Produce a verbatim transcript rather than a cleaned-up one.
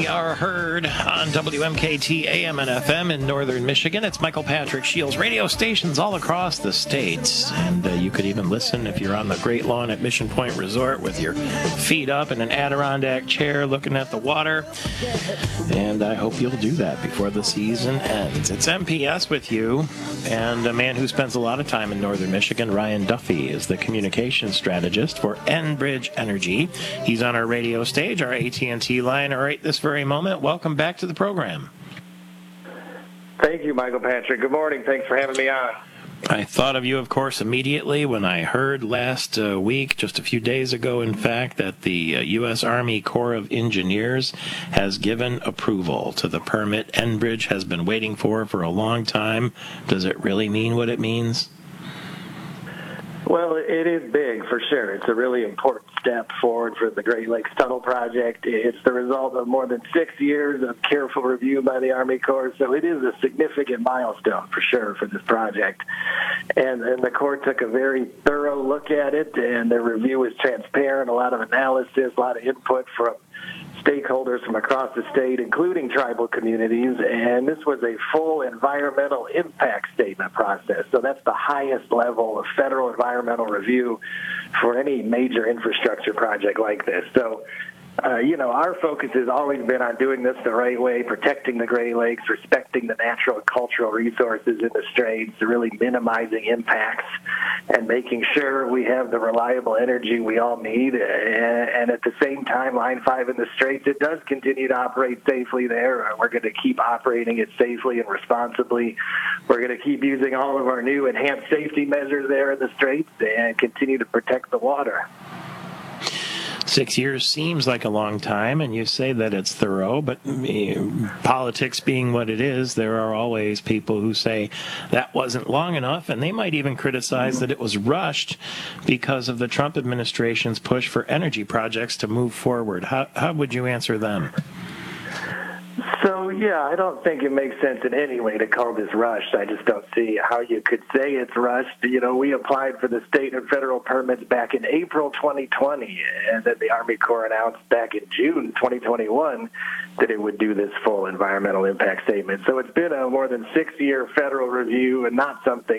We are heard on W M K T A M and F M in northern Michigan. It's Michael Patrick Shields radio stations all across the state. And uh, you could even listen if you're on the Great Lawn at Mission Point Resort with your feet up in an Adirondack chair looking at the water. And I hope you'll do that before the season ends. It's M P S with you. And a man who spends a lot of time in northern Michigan, Ryan Duffy, is the communications strategist for Enbridge Energy. He's on our radio stage, our A T and T line, right this very moment. Welcome back to the program. Thank you, Michael Patrick. Good morning. Thanks for having me on. I thought of you, of course, immediately when I heard last uh, week, just a few days ago, in fact, that the uh, U S Army Corps of Engineers has given approval to the permit Enbridge has been waiting for for a long time. Does it really mean what it means? Well, it is big, for sure. It's a really important step forward for the Great Lakes Tunnel Project. It's the result of more than six years of careful review by the Army Corps, so it is a significant milestone, for sure, for this project. And, and the Corps took a very thorough look at it, and their review was transparent, a lot of analysis, a lot of input from stakeholders from across the state, including tribal communities, and this was a full environmental impact statement process. So that's the highest level of federal environmental review for any major infrastructure project like this. So, uh, you know, our focus has always been on doing this the right way, protecting the Great Lakes, respecting the natural and cultural resources in the straits, really minimizing impacts, and making sure we have the reliable energy we all need. And at the same time, Line five in the Straits, it does continue to operate safely there. We're going to keep operating it safely and responsibly. We're going to keep using all of our new enhanced safety measures there in the Straits and continue to protect the water. Six years seems like a long time, and you say that it's thorough, but politics being what it is, there are always people who say that wasn't long enough, and they might even criticize that it was rushed because of the Trump administration's push for energy projects to move forward. How, how would you answer them? So, yeah, I don't think it makes sense in any way to call this rushed. I just don't see how you could say it's rushed. You know, we applied for the state and federal permits back in April twenty twenty, and then the Army Corps announced back in June twenty twenty-one that it would do this full environmental impact statement. So it's been a more than six-year federal review and not something